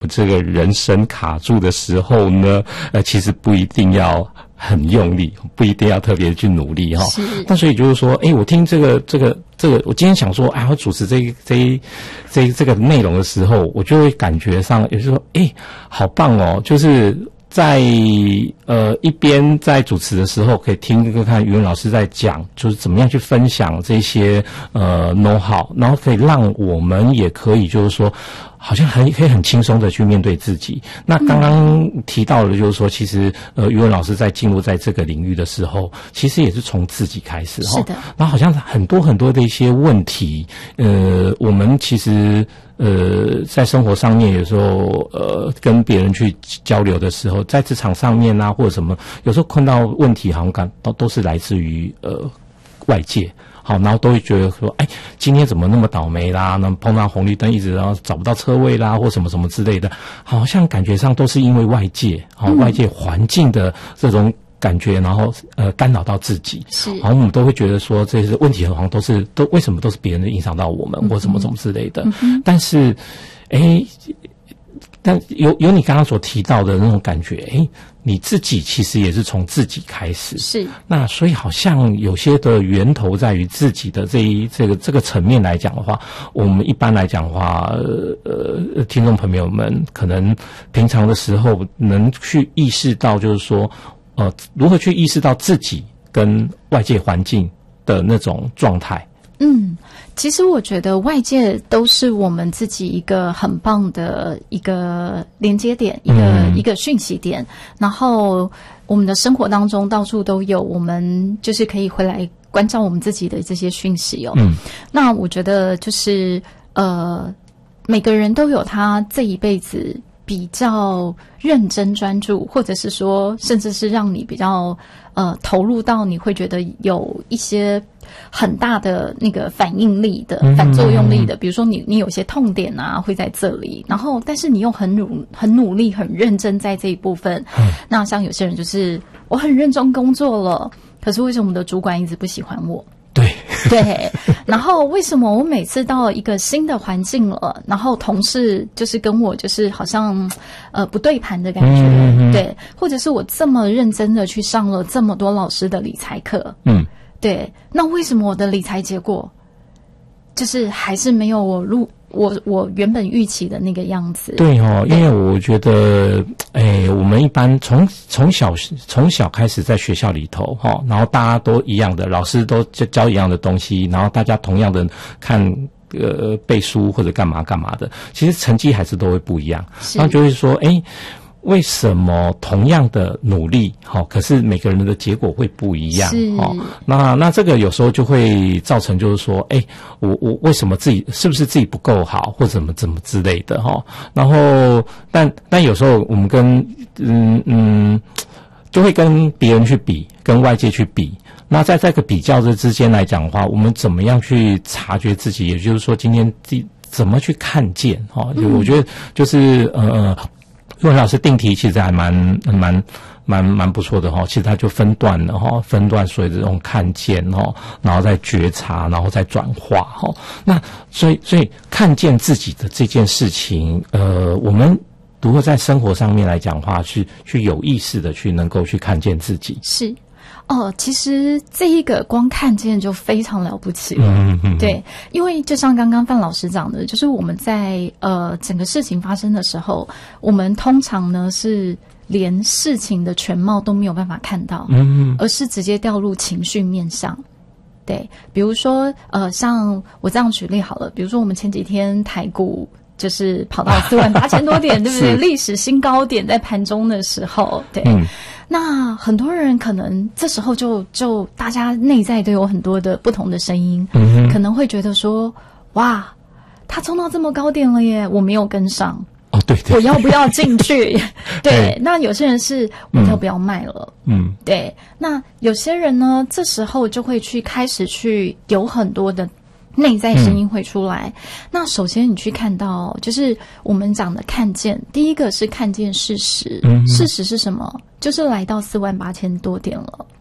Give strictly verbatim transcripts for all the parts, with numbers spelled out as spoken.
这个人生卡住的时候呢，呃，其实不一定要很用力，不一定要特别去努力哈。是。那所以就是说，哎，我听这个这个这个，我今天想说，哎，我主持这一这一这一这个内容的时候，我就会感觉上，也就是说，哎，好棒哦，就是在呃一边在主持的时候，可以听看看语文老师在讲，就是怎么样去分享这些呃 know how， 然后可以让我们也可以就是说。好像很可以很轻松的去面对自己。那刚刚提到的就是说，其实呃，语文老师在进入在这个领域的时候，其实也是从自己开始哈。是的。然后好像很多很多的一些问题，呃，我们其实呃在生活上面有时候呃跟别人去交流的时候，在职场上面啊或者什么，有时候碰到问题好像感都都是来自于呃外界。好，然后都会觉得说，哎，今天怎么那么倒霉啦？那碰到红绿灯一直然后找不到车位啦，或什么什么之类的，好像感觉上都是因为外界，好、哦，外界环境的这种感觉，然后呃干扰到自己。是，好，我们都会觉得说这些问题好像都是都为什么都是别人影响到我们，嗯、或什么什么之类的。嗯、但是，哎。但有有你刚刚所提到的那种感觉，诶，你自己其实也是从自己开始，是。那所以好像有些的源头在于自己的这一这个这个层面来讲的话，我们一般来讲的话，呃呃，听众朋友们可能平常的时候能去意识到，就是说，呃，如何去意识到自己跟外界环境的那种状态。 嗯，其实我觉得外界都是我们自己一个很棒的一个连接点，一个、嗯、一个讯息点。然后我们的生活当中到处都有，我们就是可以回来关照我们自己的这些讯息哦。嗯，那我觉得就是呃，每个人都有他这一辈子比较认真专注，或者是说，甚至是让你比较呃投入到你会觉得有一些。很大的那个反应力的反作用力的，比如说你你有些痛点啊会在这里，然后但是你又很努很努力很认真在这一部分。嗯、那像有些人就是我很认真工作了，可是为什么我的主管一直不喜欢我？ 对对，然后为什么我每次到一个新的环境了，然后同事就是跟我就是好像呃不对盘的感觉，嗯、对，或者是我这么认真的去上了这么多老师的理财课，嗯。对，那为什么我的理财结果就是还是没有我入我我原本预期的那个样子？ 对哦，因为我觉得，哎，我们一般从从小从小开始在学校里头哈、哦，然后大家都一样的，老师都教一样的东西，然后大家同样的看呃背书或者干嘛干嘛的，其实成绩还是都会不一样，然后就会说，哎。为什么同样的努力，好，可是每个人的结果会不一样？哦，那那这个有时候就会造成，就是说，哎，我我为什么自己是不是自己不够好，或者怎么怎么之类的哈？然后，但但有时候我们跟嗯嗯，就会跟别人去比，跟外界去比。那在这个比较的之间来讲的话，我们怎么样去察觉自己？也就是说，今天自怎么去看见？哈，就我觉得就是呃。语文老师定题其实还蛮蛮蛮蛮不错的哈，其实他就分段了哈，分段所以这种看见哈，然后再觉察，然后再转化哈。那所以所以看见自己的这件事情，呃，我们如何在生活上面来讲的话，去去有意识的去能够去看见自己是。哦，其实这一个光看见就非常了不起了，嗯嗯，对，因为就像刚刚范老师讲的，就是我们在呃整个事情发生的时候，我们通常呢是连事情的全貌都没有办法看到，嗯，而是直接掉入情绪面上。对，比如说呃，像我这样举例好了，比如说我们前几天台股。就是跑到四万八千多点，对不对？历史新高点在盘中的时候，对。嗯、那很多人可能这时候就就大家内在都有很多的不同的声音，嗯、可能会觉得说，哇，他冲到这么高点了耶，我没有跟上。 哦，对对， 我要不要进去？对，那有些人是我要不要卖了？嗯，对。那有些人呢，这时候就会去开始去有很多的。内在声音会出来、嗯、那首先你去看到就是我们讲的看见，第一个是看见事实、嗯、事实是什么？就是来到四万八千多点了，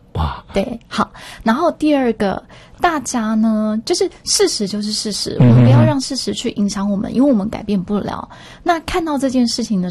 哇， 对，好。然后第二个，大家呢，就是事实就是事实，我们不要让事实去影响我们，因为我们改变不了。那看到这件事情的